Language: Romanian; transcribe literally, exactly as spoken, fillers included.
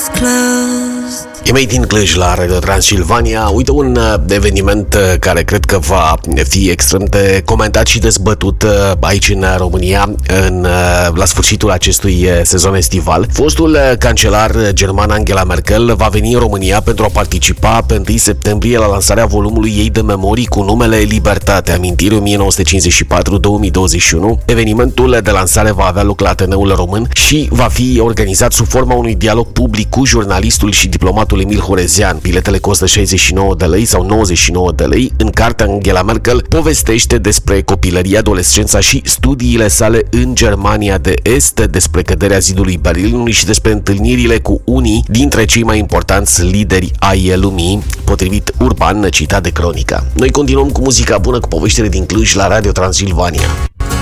E Made in Cluj la Radio Transilvania. Uite, un eveniment care cred că va fi extrem de comentat și dezbătut aici în România în, la sfârșitul acestui sezon estival. Fostul cancelar german Angela Merkel va veni în România pentru a participa pe întâi septembrie la lansarea volumului ei de memorii cu numele Libertate, amintiri o mie nouă sute cincizeci și patru - două mii douăzeci și unu. Evenimentul de lansare va avea loc la Ateneul Român și va fi organizat sub forma unui dialog public cu jurnalistul și diplomatul Emil Horezean. Biletele costă șaizeci și nouă de lei sau nouăzeci și nouă de lei. În cartea, Angela Merkel povestește despre copilăria, adolescența și studiile sale în Germania de Est, despre căderea zidului Berlinului și despre întâlnirile cu unii dintre cei mai importanți lideri ai lumii, potrivit Urban, citat de Cronica. Noi continuăm cu muzica bună, cu poveștile din Cluj la Radio Transilvania.